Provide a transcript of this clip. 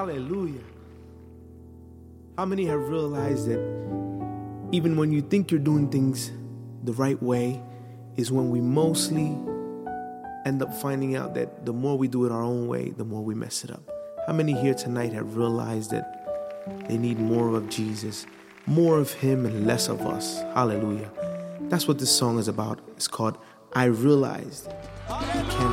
Hallelujah. How many have realized that even when you think you're doing things the right way is when we mostly end up finding out that the more we do it our own way, the more we mess it up? How many here tonight have realized that they need more of Jesus, more of him and less of us? Hallelujah. That's what this song is about. It's called I Realized. You can't